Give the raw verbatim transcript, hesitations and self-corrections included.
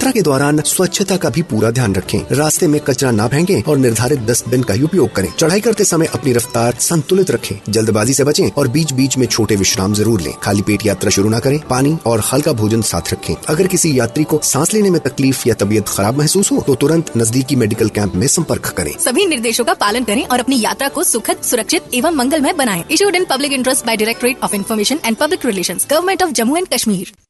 यात्रा के दौरान स्वच्छता का भी पूरा ध्यान रखें। रास्ते में कचरा ना फेंकें और निर्धारित डस्टबिन का उपयोग करें। चढ़ाई करते समय अपनी रफ्तार संतुलित रखें। जल्दबाजी से बचें और बीच बीच में छोटे विश्राम जरूर लें। खाली पेट यात्रा शुरू ना करें। पानी और हल्का भोजन साथ रखें। अगर किसी यात्री को सांस लेने में तकलीफ या तबीयत खराब महसूस हो तो तुरंत नजदीकी मेडिकल कैंप में संपर्क करें। सभी निर्देशों का पालन करें और अपनी यात्रा को सुखद, सुरक्षित एवं मंगलमय बनाएं। Issued in public interest by directorate of information and public relations, government of Jammu and Kashmir.